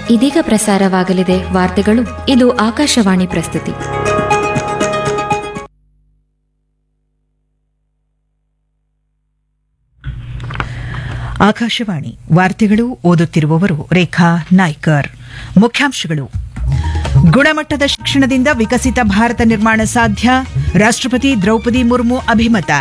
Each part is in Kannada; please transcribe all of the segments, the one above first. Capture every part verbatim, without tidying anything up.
ಇದೀಗ ಪ್ರಸಾರವಾಗಲಿದೆ ವಾರ್ತೆಗಳು. ಇದು ಆಕಾಶವಾಣಿ ಪ್ರಸ್ತುತಿ. ಆಕಾಶವಾಣಿ ವಾರ್ತೆಗಳು. ಓದುತ್ತಿರುವವರು ರೇಖಾ ನಾಯ್ಕರ್. ಮುಖ್ಯಾಂಶಗಳು: ಗುಣಮಟ್ಟದ ಶಿಕ್ಷಣದಿಂದ ವಿಕಸಿತ ಭಾರತ ನಿರ್ಮಾಣ ಸಾಧ್ಯ, ರಾಷ್ಟ್ರಪತಿ ದ್ರೌಪದಿ ಮುರ್ಮು ಅಭಿಮತ.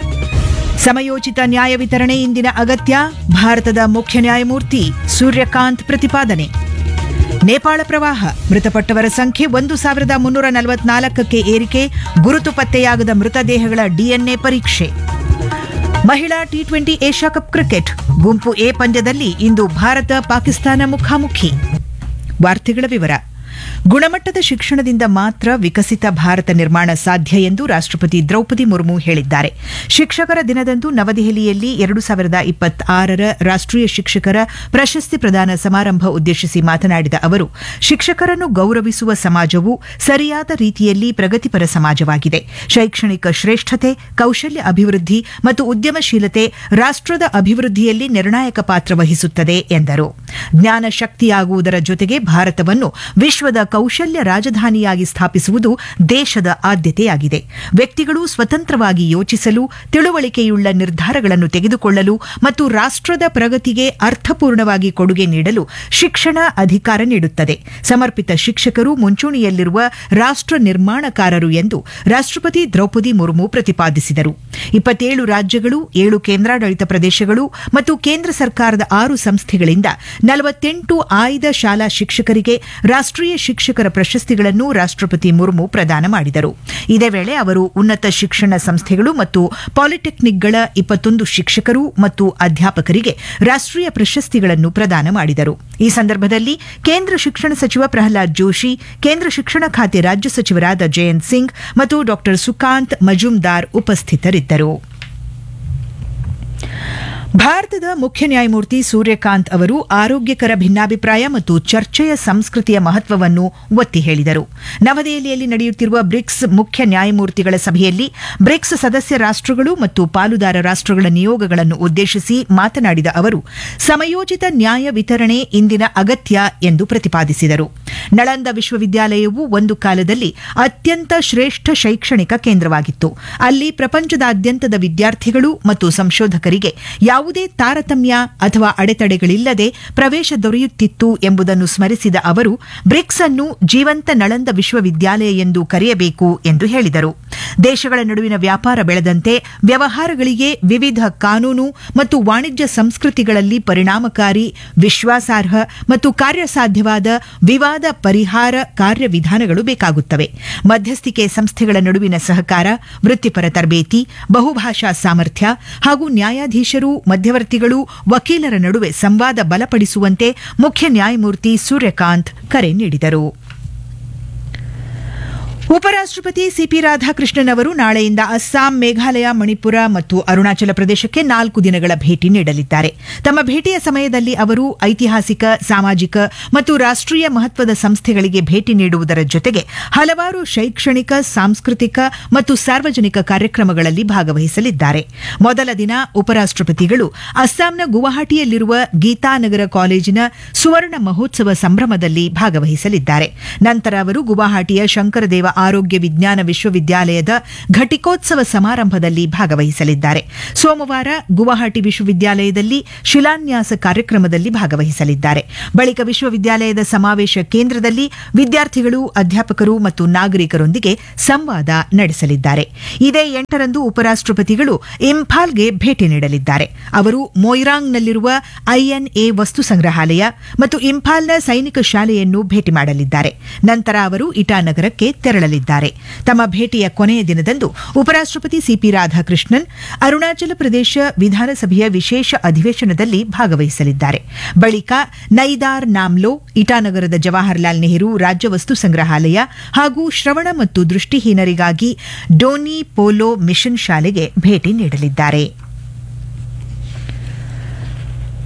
ಸಮಯೋಚಿತ ನ್ಯಾಯ ವಿತರಣೆ ಇಂದಿನ ಅಗತ್ಯ, ಭಾರತದ ಮುಖ್ಯ ನ್ಯಾಯಮೂರ್ತಿ ಸೂರ್ಯಕಾಂತ್ ಪ್ರತಿಪಾದನೆ. ನೇಪಾಳ ಪ್ರವಾಹ, ಮೃತಪಟ್ಟವರ ಸಂಖ್ಯೆ ಒಂದು ಸಾವಿರದ ಮುನ್ನೂರ ನಲವತ್ನಾಲ್ಕಕ್ಕೆ ಏರಿಕೆ, ಗುರುತು ಪತ್ತೆಯಾಗದ ಮೃತದೇಹಗಳ ಡಿಎನ್ಎ ಪರೀಕ್ಷೆ. ಮಹಿಳಾ T twenty Asia cup cricket ಗುಂಪು ಎ ಪಂದ್ಯದಲ್ಲಿ ಇಂದು ಭಾರತ ಪಾಕಿಸ್ತಾನ ಮುಖಾಮುಖಿ. ವಾರ್ತೆಗಳ ವಿವರ. ಗುಣಮಟ್ಟದ ಶಿಕ್ಷಣದಿಂದ ಮಾತ್ರ ವಿಕಸಿತ ಭಾರತ ನಿರ್ಮಾಣ ಸಾಧ್ಯ ಎಂದು ರಾಷ್ಟ್ರಪತಿ ದ್ರೌಪದಿ ಮುರ್ಮು ಹೇಳಿದ್ದಾರೆ. ಶಿಕ್ಷಕರ ದಿನದಂದು ನವದೆಹಲಿಯಲ್ಲಿ ಎರಡು ಸಾವಿರದ ಇಪ್ಪತ್ತಾರರ ರಾಷ್ಟ್ರೀಯ ಶಿಕ್ಷಕರ ಪ್ರಶಸ್ತಿ ಪ್ರದಾನ ಸಮಾರಂಭ ಉದ್ದೇಶಿಸಿ ಮಾತನಾಡಿದ ಅವರು, ಶಿಕ್ಷಕರನ್ನು ಗೌರವಿಸುವ ಸಮಾಜವು ಸರಿಯಾದ ರೀತಿಯಲ್ಲಿ ಪ್ರಗತಿಪರ ಸಮಾಜವಾಗಿದೆ. ಶೈಕ್ಷಣಿಕ ಶ್ರೇಷ್ಠತೆ, ಕೌಶಲ್ಯ ಅಭಿವೃದ್ಧಿ ಮತ್ತು ಉದ್ಯಮಶೀಲತೆ ರಾಷ್ಟ್ರದ ಅಭಿವೃದ್ಧಿಯಲ್ಲಿ ನಿರ್ಣಾಯಕ ಪಾತ್ರ ವಹಿಸುತ್ತದೆ ಎಂದರು. ಜ್ಞಾನ ಶಕ್ತಿಯಾಗುವುದರ ಜೊತೆಗೆ ಭಾರತವನ್ನು ವಿಶ್ವದ ಕೌಶಲ್ಯ ರಾಜಧಾನಿಯಾಗಿ ಸ್ಥಾಪಿಸುವುದು ದೇಶದ ಆದ್ಯತೆಯಾಗಿದೆ. ವ್ಯಕ್ತಿಗಳು ಸ್ವತಂತ್ರವಾಗಿ ಯೋಚಿಸಲು, ತಿಳುವಳಿಕೆಯುಳ್ಳ ನಿರ್ಧಾರಗಳನ್ನು ತೆಗೆದುಕೊಳ್ಳಲು ಮತ್ತು ರಾಷ್ಟ್ರದ ಪ್ರಗತಿಗೆ ಅರ್ಥಪೂರ್ಣವಾಗಿ ಕೊಡುಗೆ ನೀಡಲು ಶಿಕ್ಷಣ ಅಧಿಕಾರ ನೀಡುತ್ತದೆ. ಸಮರ್ಪಿತ ಶಿಕ್ಷಕರು ಮುಂಚೂಣಿಯಲ್ಲಿರುವ ರಾಷ್ಟ್ರ ನಿರ್ಮಾಣಕಾರರು ಎಂದು ರಾಷ್ಟ್ರಪತಿ ದ್ರೌಪದಿ ಮುರ್ಮು ಪ್ರತಿಪಾದಿಸಿದರು. ಇಪ್ಪತ್ತೇಳು ರಾಜ್ಯಗಳು, ಏಳು ಕೇಂದ್ರಾಡಳಿತ ಪ್ರದೇಶಗಳು ಮತ್ತು ಕೇಂದ್ರ ಸರ್ಕಾರದ ಆರು ಸಂಸ್ಥೆಗಳಿಂದ ನಲವತ್ತೆಂಟು ಆಯ್ದ ಶಾಲಾ ಶಿಕ್ಷಕರಿಗೆ ರಾಷ್ಟ್ರೀಯ ಶಿಕ್ಷಕರ ಪ್ರಶಸ್ತಿಗಳನ್ನು ರಾಷ್ಟ್ರಪತಿ ಮುರ್ಮು ಪ್ರದಾನ ಮಾಡಿದರು. ಇದೇ ವೇಳೆ ಅವರು ಉನ್ನತ ಶಿಕ್ಷಣ ಸಂಸ್ಥೆಗಳು ಮತ್ತು ಪಾಲಿಟೆಕ್ನಿಕ್ಗಳ ಇಪ್ಪತ್ತೊಂದು ಶಿಕ್ಷಕರು ಮತ್ತು ಅಧ್ಯಾಪಕರಿಗೆ ರಾಷ್ಟ್ರೀಯ ಪ್ರಶಸ್ತಿಗಳನ್ನು ಪ್ರದಾನ ಮಾಡಿದರು. ಈ ಸಂದರ್ಭದಲ್ಲಿ ಕೇಂದ್ರ ಶಿಕ್ಷಣ ಸಚಿವ ಪ್ರಹ್ಲಾದ್ ಜೋಶಿ, ಕೇಂದ್ರ ಶಿಕ್ಷಣ ಖಾತೆ ರಾಜ್ಯ ಸಚಿವರಾದ ಜಯಂತ್ ಸಿಂಗ್ ಮತ್ತು ಡಾ ಸುಕಾಂತ್ ಮಜುಮ್ದಾರ್ ಉಪಸ್ಥಿತರಿದ್ದರು. ಭಾರತದ ಮುಖ್ಯ ನ್ಯಾಯಮೂರ್ತಿ ಸೂರ್ಯಕಾಂತ್ ಅವರು ಆರೋಗ್ಯಕರ ಭಿನ್ನಾಭಿಪ್ರಾಯ ಮತ್ತು ಚರ್ಚೆಯ ಸಂಸ್ಕೃತಿಯ ಮಹತ್ವವನ್ನು ಒತ್ತಿ ಹೇಳಿದರು. ನವದೆಹಲಿಯಲ್ಲಿ ನಡೆಯುತ್ತಿರುವ ಬ್ರಿಕ್ಸ್ ಮುಖ್ಯ ನ್ಯಾಯಮೂರ್ತಿಗಳ ಸಭೆಯಲ್ಲಿ ಬ್ರಿಕ್ಸ್ ಸದಸ್ಯ ರಾಷ್ಟ್ರಗಳು ಮತ್ತು ಪಾಲುದಾರ ರಾಷ್ಟ್ರಗಳ ನಿಯೋಗಗಳನ್ನು ಉದ್ದೇಶಿಸಿ ಮಾತನಾಡಿದ ಅವರು, ಸಮಯೋಚಿತ ನ್ಯಾಯ ವಿತರಣೆ ಇಂದಿನ ಅಗತ್ಯ ಎಂದು ಪ್ರತಿಪಾದಿಸಿದರು. ನಳಂದ ವಿಶ್ವವಿದ್ಯಾಲಯವು ಒಂದು ಕಾಲದಲ್ಲಿ ಅತ್ಯಂತ ಶ್ರೇಷ್ಠ ಶೈಕ್ಷಣಿಕ ಕೇಂದ್ರವಾಗಿತ್ತು. ಅಲ್ಲಿ ಪ್ರಪಂಚದಾದ್ಯಂತದ ವಿದ್ಯಾರ್ಥಿಗಳು ಮತ್ತು ಸಂಶೋಧಕರಿಗೆ ಯಾವುದೇ ತಾರತಮ್ಯ ಅಥವಾ ಅಡೆತಡೆಗಳಿಲ್ಲದೆ ಪ್ರವೇಶ ದೊರೆಯುತ್ತಿತ್ತು ಎಂಬುದನ್ನು ಸ್ಮರಿಸಿದ ಅವರು, ಬ್ರಿಕ್ಸ್ ಅನ್ನು ಜೀವಂತ ನಳಂದ ವಿಶ್ವವಿದ್ಯಾಲಯ ಎಂದು ಕರೆಯಬೇಕು ಎಂದು ಹೇಳಿದರು. ದೇಶಗಳ ನಡುವಿನ ವ್ಯಾಪಾರ ಬೆಳೆದಂತೆ ವ್ಯವಹಾರಗಳಿಗೆ ವಿವಿಧ ಕಾನೂನು ಮತ್ತು ವಾಣಿಜ್ಯ ಸಂಸ್ಕೃತಿಗಳಲ್ಲಿ ಪರಿಣಾಮಕಾರಿ, ವಿಶ್ವಾಸಾರ್ಹ ಮತ್ತು ಕಾರ್ಯಸಾಧ್ಯವಾದ ವಿವಾದ ಪರಿಹಾರ ಕಾರ್ಯವಿಧಾನಗಳು ಬೇಕಾಗುತ್ತವೆ. ಮಧ್ಯಸ್ಥಿಕೆ ಸಂಸ್ಥೆಗಳ ನಡುವಿನ ಸಹಕಾರ, ವೃತ್ತಿಪರ ತರಬೇತಿ, ಬಹುಭಾಷಾ ಸಾಮರ್ಥ್ಯ ಹಾಗೂ ನ್ಯಾಯಾಧೀಶರು, ಮಧ್ಯವರ್ತಿಗಳು, ವಕೀಲರ ನಡುವೆ ಸಂವಾದ ಬಲಪಡಿಸುವಂತೆ ಮುಖ್ಯ ನ್ಯಾಯಮೂರ್ತಿ ಸೂರ್ಯಕಾಂತ್ ಕರೆ ನೀಡಿದರು. ಉಪರಾಷ್ಟ್ರಪತಿ ಸಿಪಿ ರಾಧಾಕೃಷ್ಣನ್ ಅವರು ನಾಳೆಯಿಂದ ಅಸ್ಸಾಂ, ಮೇಘಾಲಯ, ಮಣಿಪುರ ಮತ್ತು ಅರುಣಾಚಲ ಪ್ರದೇಶಕ್ಕೆ ನಾಲ್ಕು ದಿನಗಳ ಭೇಟಿ ನೀಡಲಿದ್ದಾರೆ. ತಮ್ಮ ಭೇಟಿಯ ಸಮಯದಲ್ಲಿ ಅವರು ಐತಿಹಾಸಿಕ, ಸಾಮಾಜಿಕ ಮತ್ತು ರಾಷ್ಟ್ರೀಯ ಮಹತ್ವದ ಸಂಸ್ಥೆಗಳಿಗೆ ಭೇಟಿ ನೀಡುವುದರ ಜೊತೆಗೆ ಹಲವಾರು ಶೈಕ್ಷಣಿಕ, ಸಾಂಸ್ಕೃತಿಕ ಮತ್ತು ಸಾರ್ವಜನಿಕ ಕಾರ್ಯಕ್ರಮಗಳಲ್ಲಿ ಭಾಗವಹಿಸಲಿದ್ದಾರೆ. ಮೊದಲ ದಿನ ಉಪರಾಷ್ಟ್ರಪತಿಗಳು ಅಸ್ಸಾಂನ ಗುವಾಹಟಿಯಲ್ಲಿರುವ ಗೀತಾನಗರ ಕಾಲೇಜಿನ ಸುವರ್ಣ ಮಹೋತ್ಸವ ಸಂಭ್ರಮದಲ್ಲಿ ಭಾಗವಹಿಸಲಿದ್ದಾರೆ. ನಂತರ ಅವರು ಗುವಾಹಟಿಯ ಶಂಕರದೇವ ಆರೋಗ್ಯ ವಿಜ್ಞಾನ ವಿಶ್ವವಿದ್ಯಾಲಯದ ಘಟಿಕೋತ್ಸವ ಸಮಾರಂಭದಲ್ಲಿ ಭಾಗವಹಿಸಲಿದ್ದಾರೆ. ಸೋಮವಾರ ಗುವಾಹಟಿ ವಿಶ್ವವಿದ್ಯಾಲಯದಲ್ಲಿ ಶಿಲಾನ್ಯಾಸ ಕಾರ್ಯಕ್ರಮದಲ್ಲಿ ಭಾಗವಹಿಸಲಿದ್ದಾರೆ. ಬಳಿಕ ವಿಶ್ವವಿದ್ಯಾಲಯದ ಸಮಾವೇಶ ಕೇಂದ್ರದಲ್ಲಿ ವಿದ್ಯಾರ್ಥಿಗಳು, ಅಧ್ಯಾಪಕರು ಮತ್ತು ನಾಗರಿಕರೊಂದಿಗೆ ಸಂವಾದ ನಡೆಸಲಿದ್ದಾರೆ. ಇದೇ ಎಂಟರಂದು ಉಪರಾಷ್ಟ್ರಪತಿಗಳು ಇಂಫಾಲ್ಗೆ ಭೇಟಿ ನೀಡಲಿದ್ದಾರೆ. ಅವರು ಮೊಯಿರಾಂಗ್ನಲ್ಲಿರುವ ಐಎನ್ಎ ವಸ್ತು ಸಂಗ್ರಹಾಲಯ ಮತ್ತು ಇಂಫಾಲ್ನ ಸೈನಿಕ ಶಾಲೆಯನ್ನು ಭೇಟಿ ಮಾಡಲಿದ್ದಾರೆ. ನಂತರ ಅವರು ಇಟಾನಗರಕ್ಕೆ ತೆರಳಲಿದ್ದಾರೆ. ತಮ್ಮ ಭೇಟಿಯ ಕೊನೆಯ ದಿನದಂದು ಉಪರಾಷ್ಟ್ರಪತಿ ಸಿಪಿ ರಾಧಾಕೃಷ್ಣನ್ ಅರುಣಾಚಲ ಪ್ರದೇಶ ವಿಧಾನಸಭೆಯ ವಿಶೇಷ ಅಧಿವೇಶನದಲ್ಲಿ ಭಾಗವಹಿಸಲಿದ್ದಾರೆ. ಬಳಿಕ ನೈದಾರ್ ನಾಮ್ಲೋ, ಇಟಾನಗರದ ಜವಾಹರಲಾಲ್ ನೆಹರು ರಾಜ್ಯ ವಸ್ತು ಸಂಗ್ರಹಾಲಯ ಹಾಗೂ ಶ್ರವಣ ಮತ್ತು ದೃಷ್ಟಿಹೀನರಿಗಾಗಿ ಡೋನಿ ಪೋಲೋ ಮಿಷನ್ ಶಾಲೆಗೆ ಭೇಟಿ ನೀಡಲಿದ್ದಾರೆ. ಮಹಾರಾಷ್ಟ್ರ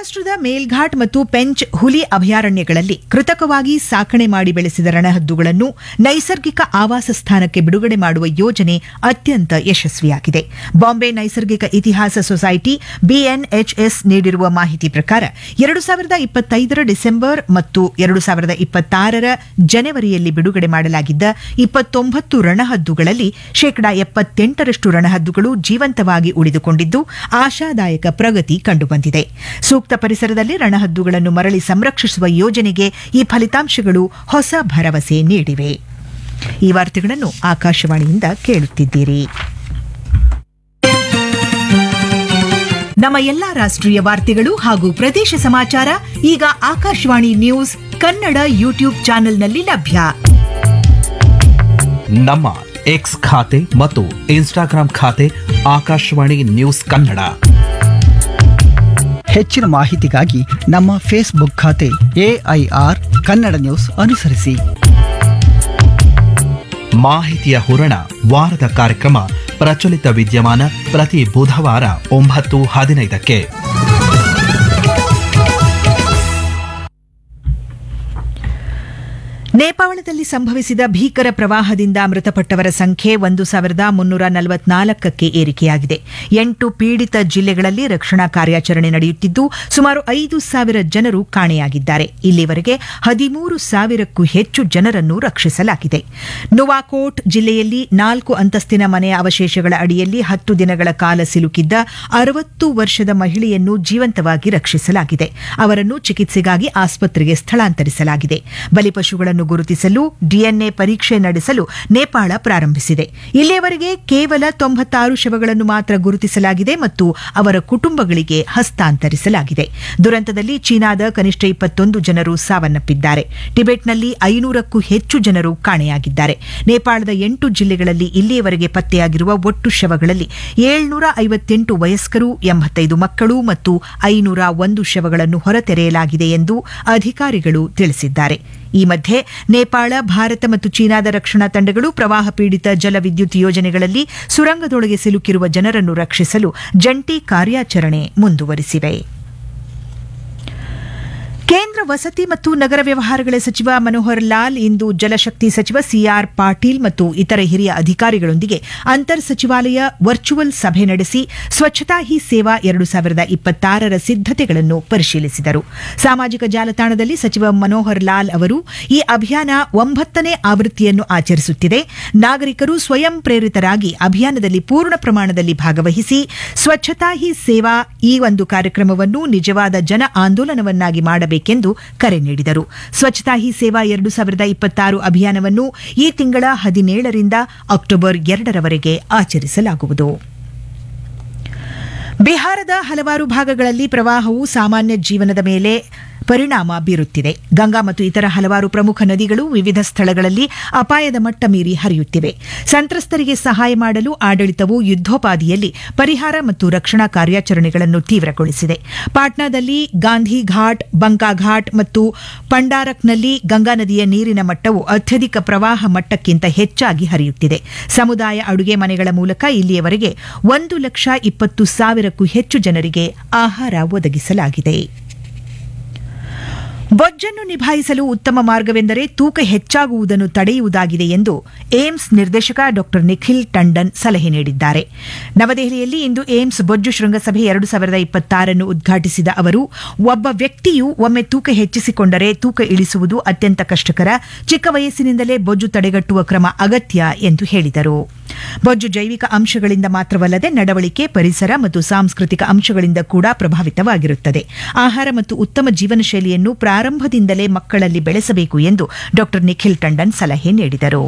ಮಹಾರಾಷ್ಟ್ರದ ಮೇಲ್ಘಾಟ್ ಮತ್ತು ಪೆಂಚ್ ಹುಲಿ ಅಭಯಾರಣ್ಯಗಳಲ್ಲಿ ಕೃತಕವಾಗಿ ಸಾಕಣೆ ಮಾಡಿ ಬೆಳೆಸಿದ ರಣಹದ್ದುಗಳನ್ನು ನೈಸರ್ಗಿಕ ಆವಾಸ ಸ್ಥಾನಕ್ಕೆ ಬಿಡುಗಡೆ ಮಾಡುವ ಯೋಜನೆ ಅತ್ಯಂತ ಯಶಸ್ವಿಯಾಗಿದೆ. ಬಾಂಬೆ ನೈಸರ್ಗಿಕ ಇತಿಹಾಸ ಸೊಸೈಟಿ ಬಿಎನ್ಎಚ್ಎಸ್ ನೀಡಿರುವ ಮಾಹಿತಿ ಪ್ರಕಾರ ಎರಡು ಸಾವಿರದ ಇಪ್ಪತ್ತೈದರ ಡಿಸೆಂಬರ್ ಮತ್ತು ಎರಡು ಸಾವಿರದ ಇಪ್ಪತ್ತಾರರ ಜನವರಿಯಲ್ಲಿ ಬಿಡುಗಡೆ ಮಾಡಲಾಗಿದ್ದ ಇಪ್ಪತ್ತೊಂಬತ್ತು ರಣಹದ್ದುಗಳಲ್ಲಿ ಶೇಕಡಾ ಎಪ್ಪತ್ತೆಂಟರಷ್ಟು ರಣಹದ್ದುಗಳು ಜೀವಂತವಾಗಿ ಉಳಿದುಕೊಂಡಿದ್ದು ಆಶಾದಾಯಕ ಪ್ರಗತಿ ಕಂಡುಬಂದಿದೆ. ಸೂಕ್ತ ಪರಿಸರದಲ್ಲಿ ರಣಹದ್ದುಗಳನ್ನು ಮರಳಿ ಸಂರಕ್ಷಿಸುವ ಯೋಜನೆಗೆ ಈ ಫಲಿತಾಂಶಗಳು ಹೊಸ ಭರವಸೆ ನೀಡಿವೆ. ಈ ವಾರ್ತೆಗಳನ್ನು ಆಕಾಶವಾಣಿಯಿಂದ ಕೇಳುತ್ತಿದ್ದೀರಿ. ನಮ್ಮ ಎಲ್ಲಾ ರಾಷ್ಟ್ರೀಯ ವಾರ್ತೆಗಳು ಹಾಗೂ ಪ್ರದೇಶ ಸಮಾಚಾರ ಈಗ ಆಕಾಶವಾಣಿ ನ್ಯೂಸ್ ಕನ್ನಡ ಯೂಟ್ಯೂಬ್ ಚಾನೆಲ್ನಲ್ಲಿ ಲಭ್ಯ. ನಮ್ಮ ಎಕ್ಸ್ ಖಾತೆ ಮತ್ತು ಇನ್ಸ್ಟಾಗ್ರಾಂ ಖಾತೆ ಆಕಾಶವಾಣಿ ನ್ಯೂಸ್ ಕನ್ನಡ. ಹೆಚ್ಚಿನ ಮಾಹಿತಿಗಾಗಿ ನಮ್ಮ ಫೇಸ್ಬುಕ್ ಖಾತೆ ಎಐಆರ್ ಕನ್ನಡ ನ್ಯೂಸ್ ಅನುಸರಿಸಿ. ಮಾಹಿತಿಯ ಹೂರಣ ವಾರದ ಕಾರ್ಯಕ್ರಮ ಪ್ರಚಲಿತ ವಿದ್ಯಮಾನ ಪ್ರತಿ ಬುಧವಾರ ಒಂಬತ್ತು ಹದಿನೈದಕ್ಕೆ. ನೇಪಾಳದಲ್ಲಿ ಸಂಭವಿಸಿದ ಭೀಕರ ಪ್ರವಾಹದಿಂದ ಮೃತಪಟ್ಟವರ ಸಂಖ್ಯೆ ಒಂದು ಸಾವಿರದ ಮುನ್ನೂರ ನಲವತ್ನಾಲ್ಕಕ್ಕೆ ಏರಿಕೆಯಾಗಿದೆ. ಎಂಟು ಪೀಡಿತ ಜಿಲ್ಲೆಗಳಲ್ಲಿ ರಕ್ಷಣಾ ಕಾರ್ಯಾಚರಣೆ ನಡೆಯುತ್ತಿದ್ದು ಸುಮಾರು ಐದು ಸಾವಿರ ಜನರು ಕಾಣೆಯಾಗಿದ್ದಾರೆ. ಇಲ್ಲಿವರೆಗೆ ಹದಿಮೂರು ಸಾವಿರಕ್ಕೂ ಹೆಚ್ಚು ಜನರನ್ನು ರಕ್ಷಿಸಲಾಗಿದೆ. ನುವಾಕೋಟ್ ಜಿಲ್ಲೆಯಲ್ಲಿ ನಾಲ್ಕು ಅಂತಸ್ತಿನ ಮನೆಯ ಅವಶೇಷಗಳ ಅಡಿಯಲ್ಲಿ ಹತ್ತು ದಿನಗಳ ಕಾಲ ಸಿಲುಕಿದ್ದ ಅರವತ್ತು ವರ್ಷದ ಮಹಿಳೆಯನ್ನು ಜೀವಂತವಾಗಿ ರಕ್ಷಿಸಲಾಗಿದೆ. ಅವರನ್ನು ಚಿಕಿತ್ಸೆಗಾಗಿ ಆಸ್ಪತ್ರೆಗೆ ಸ್ಥಳಾಂತರಿಸಲಾಗಿದೆ. ಬಲಿಪಶುಗಳನ್ನು ಗುರುತಿಸಲು ಡಿಎನ್ಎ ಪರೀಕ್ಷೆ ನಡೆಸಲು ನೇಪಾಳ ಪ್ರಾರಂಭಿಸಿದೆ. ಇಲ್ಲಿಯವರೆಗೆ ಕೇವಲ ತೊಂಬತ್ತಾರು ಶವಗಳನ್ನು ಮಾತ್ರ ಗುರುತಿಸಲಾಗಿದೆ ಮತ್ತು ಅವರ ಕುಟುಂಬಗಳಿಗೆ ಹಸ್ತಾಂತರಿಸಲಾಗಿದೆ. ದುರಂತದಲ್ಲಿ ಚೀನಾದ ಕನಿಷ್ಠ ಇಪ್ಪತ್ತೊಂದು ಜನರು ಸಾವನ್ನಪ್ಪಿದ್ದಾರೆ. ಟಿಬೆಟ್ನಲ್ಲಿ ಐನೂರಕ್ಕೂ ಹೆಚ್ಚು ಜನರು ಕಾಣೆಯಾಗಿದ್ದಾರೆ. ನೇಪಾಳದ ಎಂಟು ಜಿಲ್ಲೆಗಳಲ್ಲಿ ಇಲ್ಲಿಯವರೆಗೆ ಪತ್ತೆಯಾಗಿರುವ ಒಟ್ಟು ಶವಗಳಲ್ಲಿ ಏಳ್ನೂರ ಐವತ್ತೆಂಟು ವಯಸ್ಕರು, ಎಂಬತ್ತೈದು ಮಕ್ಕಳು ಮತ್ತು ಐನೂರ ಒಂದು ಶವಗಳನ್ನು ಹೊರತೆರೆಯಲಾಗಿದೆ ಎಂದು ಅಧಿಕಾರಿಗಳು ತಿಳಿಸಿದ್ದಾರೆ. ಈ ಮಧ್ಯೆ ನೇಪಾಳ, ಭಾರತ ಮತ್ತು ಚೀನಾದ ರಕ್ಷಣಾ ತಂಡಗಳು ಪ್ರವಾಹ ಪೀಡಿತ ಜಲವಿದ್ಯುತ್ ಯೋಜನೆಗಳಲ್ಲಿ ಸುರಂಗದೊಳಗೆ ಸಿಲುಕಿರುವ ಜನರನ್ನು ರಕ್ಷಿಸಲು ಜಂಟಿ ಕಾರ್ಯಾಚರಣೆ ಮುಂದುವರಿಸಿವೆ. ಕೇಂದ್ರ ವಸತಿ ಮತ್ತು ನಗರ ವ್ಯವಹಾರಗಳ ಸಚಿವ ಮನೋಹರ್ ಲಾಲ್ ಇಂದು ಜಲಶಕ್ತಿ ಸಚಿವ ಸಿಆರ್ ಪಾಟೀಲ್ ಮತ್ತು ಇತರ ಹಿರಿಯ ಅಧಿಕಾರಿಗಳೊಂದಿಗೆ ಅಂತರ್ ಸಚಿವಾಲಯ ವರ್ಚುವಲ್ ಸಭೆ ನಡೆಸಿ ಸ್ವಚ್ಛತಾ ಹಿ ಸೇವಾ ಎರಡು ಸಾವಿರದ ಇಪ್ಪತ್ತಾರರ ಸಿದ್ದತೆಗಳನ್ನು ಪರಿಶೀಲಿಸಿದರು. ಸಾಮಾಜಿಕ ಜಾಲತಾಣದಲ್ಲಿ ಸಚಿವ ಮನೋಹರ್ ಲಾಲ್ ಅವರು ಈ ಅಭಿಯಾನ ಒಂಬತ್ತನೇ ಆವೃತ್ತಿಯನ್ನು ಆಚರಿಸುತ್ತಿದೆ. ನಾಗರಿಕರು ಸ್ವಯಂ ಪ್ರೇರಿತರಾಗಿ ಅಭಿಯಾನದಲ್ಲಿ ಪೂರ್ಣ ಪ್ರಮಾಣದಲ್ಲಿ ಭಾಗವಹಿಸಿ ಸ್ವಚ್ಛತಾ ಹಿ ಸೇವಾ ಈ ಒಂದು ಕಾರ್ಯಕ್ರಮವನ್ನು ನಿಜವಾದ ಜನ ಆಂದೋಲನವನ್ನಾಗಿ ಮಾಡಬೇಕೆಂದು ಕರೆ ನೀಡಿದರು. ಸ್ವಚ್ಛತಾ ಹಿ ಸೇವಾ ಎರಡು ಸಾವಿರದ ಇಪ್ಪತ್ತಾರು ಅಭಿಯಾನವನ್ನು ಈ ತಿಂಗಳ ಹದಿನೇಳರಿಂದ ಅಕ್ಟೋಬರ್ ಎರಡರವರೆಗೆ ಆಚರಿಸಲಾಗುವುದು. ಬಿಹಾರದ ಹಲವಾರು ಭಾಗಗಳಲ್ಲಿ ಪ್ರವಾಹವು ಸಾಮಾನ್ಯ ಜೀವನದ ಮೇಲೆ ಪರಿಣಾಮ ಬೀರುತ್ತಿದೆ. ಗಂಗಾ ಮತ್ತು ಇತರ ಹಲವಾರು ಪ್ರಮುಖ ನದಿಗಳು ವಿವಿಧ ಸ್ಥಳಗಳಲ್ಲಿ ಅಪಾಯದ ಮಟ್ಟ ಮೀರಿ ಹರಿಯುತ್ತಿವೆ. ಸಂತ್ರಸ್ತರಿಗೆ ಸಹಾಯ ಮಾಡಲು ಆಡಳಿತವು ಯುದ್ದೋಪಾದಿಯಲ್ಲಿ ಪರಿಹಾರ ಮತ್ತು ರಕ್ಷಣಾ ಕಾರ್ಯಾಚರಣೆಗಳನ್ನು ತೀವ್ರಗೊಳಿಸಿದೆ. ಪಾಟ್ನಾದಲ್ಲಿ ಗಾಂಧಿ ಘಾಟ್, ಬಂಕಾ ಘಾಟ್ ಮತ್ತು ಪಂಡಾರಕ್ನಲ್ಲಿ ಗಂಗಾ ನದಿಯ ನೀರಿನ ಮಟ್ಟವು ಅತ್ಯಧಿಕ ಪ್ರವಾಹ ಮಟ್ಟಕ್ಕಿಂತ ಹೆಚ್ಚಾಗಿ ಹರಿಯುತ್ತಿದೆ. ಸಮುದಾಯ ಅಡುಗೆ ಮನೆಗಳ ಮೂಲಕ ಇಲ್ಲಿಯವರೆಗೆ ಒಂದು ಲಕ್ಷ ಇಪ್ಪತ್ತು ಸಾವಿರಕ್ಕೂ ಹೆಚ್ಚು ಜನರಿಗೆ ಆಹಾರ ಒದಗಿಸಲಾಗಿದೆ. ಬೊಜ್ಜನ್ನು ನಿಭಾಯಿಸಲು ಉತ್ತಮ ಮಾರ್ಗವೆಂದರೆ ತೂಕ ಹೆಚ್ಚಾಗುವುದನ್ನು ತಡೆಯುವುದಾಗಿದೆ ಎಂದು ಏಮ್ಸ್ ನಿರ್ದೇಶಕ ಡಾ ನಿಖಿಲ್ ಟಂಡನ್ ಸಲಹೆ ನೀಡಿದ್ದಾರೆ. ನವದೆಹಲಿಯಲ್ಲಿ ಇಂದು ಏಮ್ಸ್ ಬೊಜ್ಜು ಶೃಂಗಸಭೆ ಎರಡು ಸಾವಿರದ ಇಪ್ಪತ್ತಾರನ್ನು ಉದ್ಘಾಟಿಸಿದ ಅವರು, ಒಬ್ಬ ವ್ಯಕ್ತಿಯು ಒಮ್ಮೆ ತೂಕ ಹೆಚ್ಚಿಸಿಕೊಂಡರೆ ತೂಕ ಇಳಿಸುವುದು ಅತ್ಯಂತ ಕಷ್ಟಕರ. ಚಿಕ್ಕ ವಯಸ್ಸಿನಿಂದಲೇ ಬೊಜ್ಜು ತಡೆಗಟ್ಟುವ ಕ್ರಮ ಅಗತ್ಯ ಎಂದು ಹೇಳಿದರು. ಬೊಜ್ಜು ಜೈವಿಕ ಅಂಶಗಳಿಂದ ಮಾತ್ರವಲ್ಲದೆ ನಡವಳಿಕೆ, ಪರಿಸರ ಮತ್ತು ಸಾಂಸ್ಕೃತಿಕ ಅಂಶಗಳಿಂದ ಕೂಡ ಪ್ರಭಾವಿತವಾಗಿರುತ್ತದೆ. ಆಹಾರ ಮತ್ತು ಉತ್ತಮ ಜೀವನ ಶೈಲಿಯನ್ನು ಪ್ರಾರಂಭದಿಂದಲೇ ಮಕ್ಕಳಲ್ಲಿ ಬೆಳೆಸಬೇಕು ಎಂದು ಡಾ ನಿಖಿಲ್ ಟಂಡನ್ ಸಲಹೆ ನೀಡಿದರು.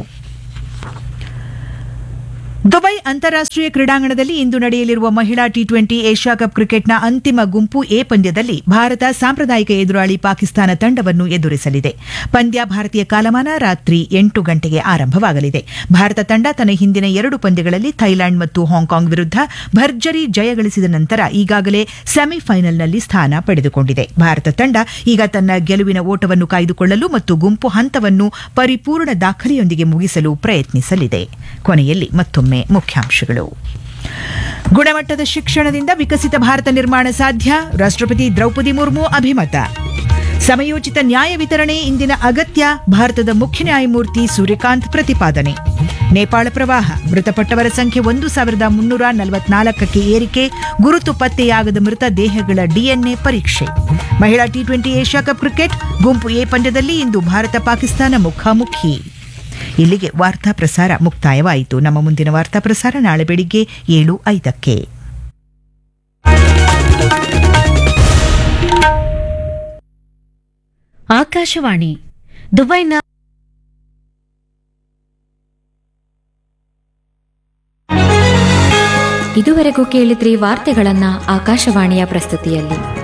ದುಬೈ ಅಂತಾರಾಷ್ಟೀಯ ಕ್ರೀಡಾಂಗಣದಲ್ಲಿ ಇಂದು ನಡೆಯಲಿರುವ ಮಹಿಳಾ ಟಿ ಟ್ವೆಂಟಿ ಏಷ್ಯಾ ಕಪ್ ಕ್ರಿಕೆಟ್ನ ಅಂತಿಮ ಗುಂಪು ಎ ಪಂದ್ಯದಲ್ಲಿ ಭಾರತ ಸಾಂಪ್ರದಾಯಿಕ ಎದುರಾಳಿ ಪಾಕಿಸ್ತಾನ ತಂಡವನ್ನು ಎದುರಿಸಲಿದೆ. ಪಂದ್ಯ ಭಾರತೀಯ ಕಾಲಮಾನ ರಾತ್ರಿ ಎಂಟು ಗಂಟೆಗೆ ಆರಂಭವಾಗಲಿದೆ. ಭಾರತ ತಂಡ ತನ್ನ ಹಿಂದಿನ ಎರಡು ಪಂದ್ಯಗಳಲ್ಲಿ ಥೈಲ್ಯಾಂಡ್ ಮತ್ತು ಹಾಂಕಾಂಗ್ ವಿರುದ್ಧ ಭರ್ಜರಿ ಜಯಗಳಿಸಿದ ನಂತರ ಈಗಾಗಲೇ ಸೆಮಿಫೈನಲ್ನಲ್ಲಿ ಸ್ಥಾನ ಪಡೆದುಕೊಂಡಿದೆ. ಭಾರತ ತಂಡ ಈಗ ತನ್ನ ಗೆಲುವಿನ ಓಟವನ್ನು ಕಾಯ್ದುಕೊಳ್ಳಲು ಮತ್ತು ಗುಂಪು ಹಂತವನ್ನು ಪರಿಪೂರ್ಣ ದಾಖಲೆಯೊಂದಿಗೆ ಮುಗಿಸಲು ಪ್ರಯತ್ನಿಸಲಿದೆ. ಕೊನೆಯಲ್ಲಿ ಮತ್ತೊಮ್ಮೆ ಮುಖ್ಯಾಂಶಗಳು. ಗುಣಮಟ್ಟದ ಶಿಕ್ಷಣದಿಂದ ವಿಕಸಿತ ಭಾರತ ನಿರ್ಮಾಣ ಸಾಧ್ಯ, ರಾಷ್ಟ್ರಪತಿ ದ್ರೌಪದಿ ಮುರ್ಮು ಅಭಿಮತ. ಸಮಯೋಚಿತ ನ್ಯಾಯ ವಿತರಣೆ ಇಂದಿನ ಅಗತ್ಯ, ಭಾರತದ ಮುಖ್ಯ ನ್ಯಾಯಮೂರ್ತಿ ಸೂರ್ಯಕಾಂತ್ ಪ್ರತಿಪಾದನೆ. ನೇಪಾಳ ಪ್ರವಾಹ, ಮೃತಪಟ್ಟವರ ಸಂಖ್ಯೆ ಒಂದು ಸಾವಿರದ ಮುನ್ನೂರ ನಲವತ್ನಾಲ್ಕಕ್ಕೆ ಏರಿಕೆ, ಗುರುತು ಪತ್ತೆಯಾಗದ ಮೃತ ದೇಹಗಳ ಡಿಎನ್ಎ ಪರೀಕ್ಷೆ. ಮಹಿಳಾ T twenty Asia cup cricket ಗುಂಪು ಎ ಪಂದ್ಯದಲ್ಲಿ ಇಂದು ಭಾರತ ಪಾಕಿಸ್ತಾನ ಮುಖಾಮುಖಿ. ಇಲ್ಲಿಗೆ ವಾರ್ತಾ ಪ್ರಸಾರ ಮುಕ್ತಾಯವಾಯಿತು. ನಮ್ಮ ಮುಂದಿನ ವಾರ್ತಾ ಪ್ರಸಾರ ನಾಳೆ ಬೆಳಿಗ್ಗೆ ಏಳು ಐದಕ್ಕೆ. ಆಕಾಶವಾಣಿ ದುಬೈನ ಇದುವರೆಗೂ ಕೇಳಿದ್ರಿ ವಾರ್ತೆಗಳನ್ನ ಆಕಾಶವಾಣಿಯ ಪ್ರಸ್ತುತಿಯಲ್ಲಿ.